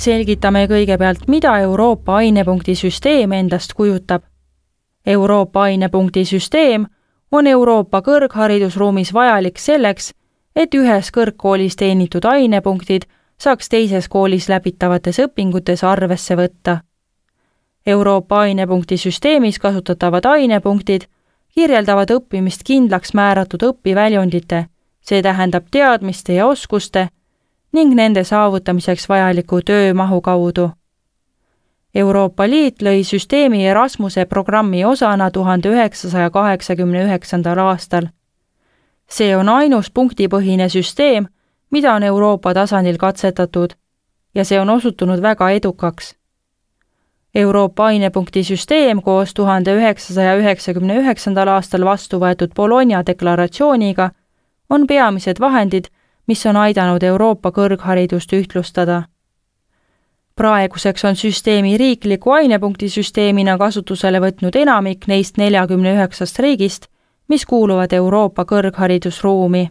Selgitame kõigepealt, mida Euroopa ainepunkti süsteem endast kujutab. Euroopa ainepunkti süsteem on Euroopa kõrgharidusruumis vajalik selleks, et ühes kõrgkoolis teenitud ainepunktid saaks teises koolis läbitavates õpingutes arvesse võtta. Euroopa ainepunkti süsteemis kasutatavad ainepunktid kirjeldavad õppimist kindlaks määratud õpiväljundite, see tähendab teadmiste ja oskuste ning nende saavutamiseks vajaliku töömahu kaudu. Euroopa Liit lõi süsteemi Erasmuse programmi osana 1989. aastal. See on ainus punktipõhine süsteem, mida on Euroopa tasandil katsetatud ja see on osutunud väga edukaks. Euroopa ainepunkti süsteem koos 1999. aastal vastu võetud Bologna deklaratsiooniga on peamised vahendid, mis on aidanud Euroopa kõrgharidust ühtlustada. Praeguseks on süsteemi riikliku ainepunkti süsteemina kasutusele võtnud enamik neist 49 riigist, mis kuuluvad Euroopa kõrgharidusruumi.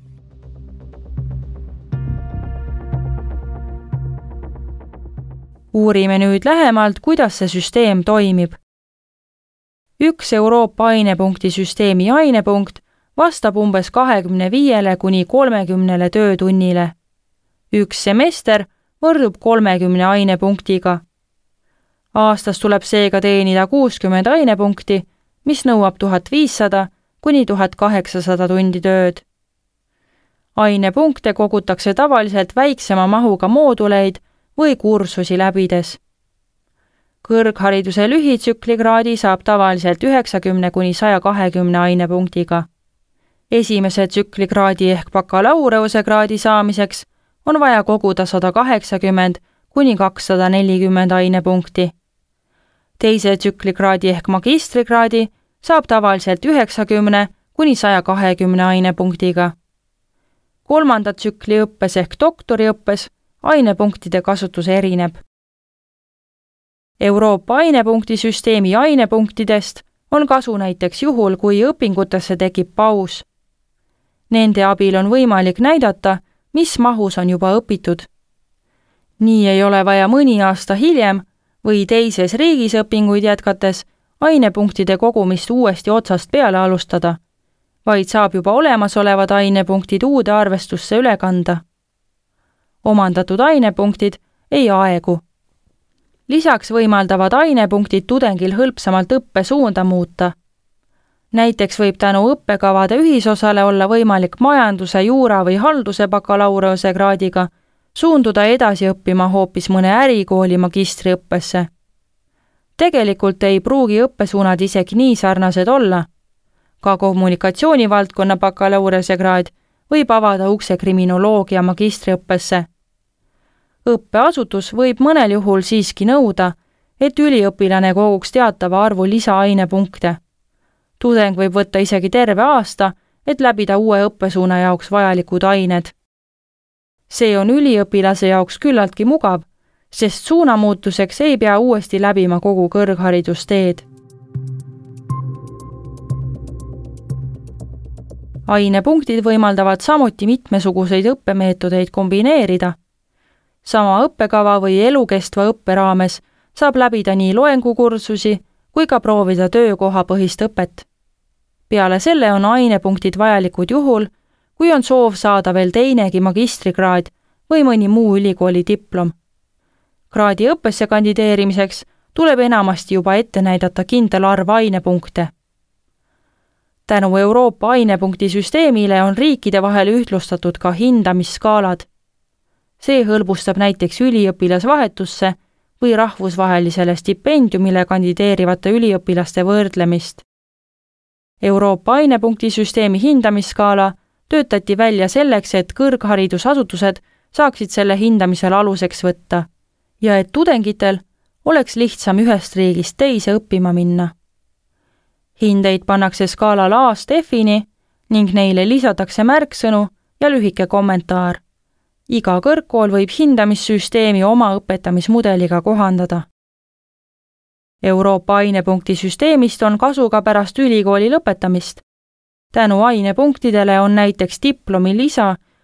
Uurime nüüd lähemalt, kuidas see süsteem toimib. Üks Euroopa ainepunkti süsteemi ainepunkt vastab umbes 25 kuni 30 töötunnile. Üks semester võrdub 30 ainepunktiga. Aastas tuleb seega teenida 60 ainepunkti, mis nõuab 1500 kuni 1800 tundi tööd. Ainepunkte kogutakse tavaliselt väiksema mahuga mooduleid või kursusi läbides. Kõrghariduse lühitsüklikraadi saab tavaliselt 90 kuni 120 ainepunktiga. Esimese tsüklikraadi ehk bakalaureuse saamiseks on vaja koguda 180 kuni 240 ainepunkti. Teise tsüklikraadi ehk magistrikraadi saab tavaliselt 90 kuni 120 ainepunktiga. Kolmanda tsükli õppes ehk doktoriõppes ainepunktide kasutus erineb. Euroopa ainepunkti süsteemi ainepunktidest on kasu näiteks juhul, kui õpingutesse tekib paus. Nende abil on võimalik näidata, mis mahus on juba õpitud. Nii ei ole vaja mõni aasta hiljem või teises riigis õpinguid jätkates ainepunktide kogumist uuesti otsast peale alustada, vaid saab juba olemasolevad ainepunktid uude arvestusse üle kanda. Omandatud ainepunktid ei aegu. Lisaks võimaldavad ainepunktid tudengil hõlpsamalt õppesuunda muuta. Näiteks võib tänu õppekavade ühisosale olla võimalik majanduse, juura või halduse bakalaureuse kraadiga suunduda edasi õppima hoopis mõne ärikooli magistriõppesse. Tegelikult ei pruugi õppesuunad isegi nii sarnased olla. Ka kommunikatsioonivaldkonna bakalaureuse kraad võib avada ukse kriminoloogia magistriõppesse. Õppeasutus võib mõnel juhul siiski nõuda, et üliõpilane koguks teatava arvu lisaainepunkte. Tudeng võib võtta isegi terve aasta, et läbida uue õppesuuna jaoks vajalikud ained. See on üliõpilase jaoks küllaltki mugav, sest suunamuutuseks ei pea uuesti läbima kogu kõrgharidusteed. Ainepunktid võimaldavad samuti mitmesuguseid õppemeetodeid kombineerida. Sama õppekava või elukestva õppe raames saab läbida nii loengukursusi kui ka proovida töökohapõhist õpet. Peale selle on ainepunktid vajalikud juhul, kui on soov saada veel teinegi magistrikraad või mõni muu ülikooli diplom. Kraadi õppesse kandideerimiseks tuleb enamasti juba ette näidata kindel arv ainepunkte. Tänu Euroopa ainepunkti süsteemile on riikide vahel ühtlustatud ka hindamisskaalad. See hõlbustab näiteks üliõpilasvahetusse või rahvusvahelisele stipendiumile kandideerivate üliõpilaste võrdlemist. Euroopa ainepunkti süsteemi hindamisskaala töötati välja selleks, et kõrgharidusasutused saaksid selle hindamisel aluseks võtta ja et tudengitel oleks lihtsam ühest riigist teise õppima minna. Hindeid pannakse skaalal A-st F-ini ning neile lisatakse märksõnu ja lühike kommentaar. Iga kõrgkool võib hindamissüsteemi oma õpetamismudeliga kohandada. Euroopa ainepunkti süsteemist on kasu ka pärast ülikooli lõpetamist. Tänu ainepunktidele on näiteks diplomi lisa